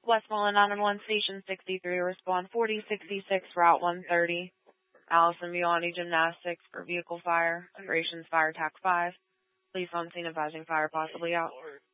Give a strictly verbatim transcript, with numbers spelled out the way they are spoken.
Westmoreland nine one one, Station sixty-three, respond forty sixty-six, Route one thirty. Allison Violani Gymnastics for vehicle fire. Operations Fire Tac five. Police on scene advising fire possibly out.